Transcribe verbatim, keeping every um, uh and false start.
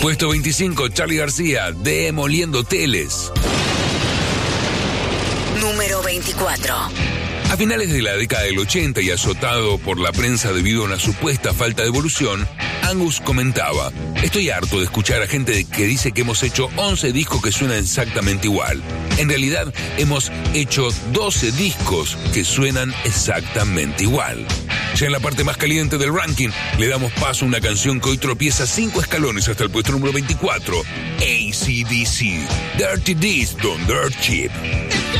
Puesto veinticinco, Charly García, Demoliendo Teles. Número veinticuatro. A finales de la década del ochenta y azotado por la prensa debido a una supuesta falta de evolución, Angus comentaba: estoy harto de escuchar a gente que dice que hemos hecho once discos que suenan exactamente igual. En realidad, hemos hecho doce discos que suenan exactamente igual. Ya en la parte más caliente del ranking, le damos paso a una canción que hoy tropieza cinco escalones hasta el puesto número veinticuatro. A C D C, Dirty Deeds Done Dirt Cheap.